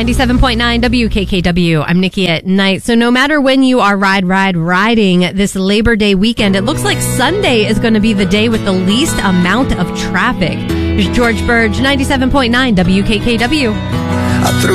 97.9 WKKW. I'm Nikki at night. So no matter when you are riding this Labor Day weekend, it looks like Sunday is going to be the day with the least amount of traffic. Here's George Burge, 97.9 WKKW.